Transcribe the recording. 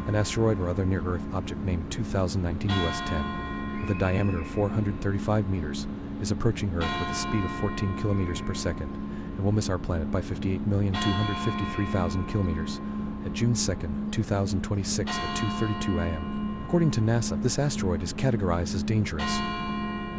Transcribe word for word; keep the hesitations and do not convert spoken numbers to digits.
an asteroid or other near-Earth object named two thousand nineteen U S ten, with a diameter of four hundred thirty-five meters, is approaching Earth with a speed of fourteen kilometers per second, and will miss our planet by fifty-eight million two hundred fifty-three thousand kilometers, at June second, two thousand twenty-six at two thirty-two a m According to NASA, this asteroid is categorized as dangerous.